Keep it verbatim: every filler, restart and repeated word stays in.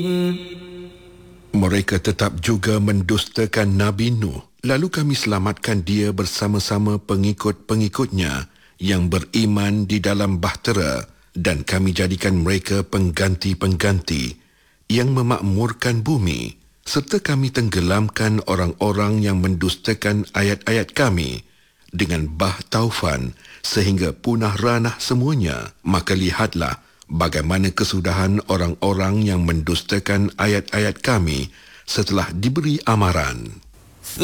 Mereka tetap juga mendustakan Nabi Nuh. Lalu kami selamatkan dia bersama-sama pengikut-pengikutnya yang beriman di dalam bahtera, dan kami jadikan mereka pengganti-pengganti yang memakmurkan bumi, serta kami tenggelamkan orang-orang yang mendustakan ayat-ayat kami dengan bah taufan sehingga punah ranah semuanya. Maka lihatlah bagaimana kesudahan orang-orang yang mendustakan ayat-ayat kami setelah diberi amaran.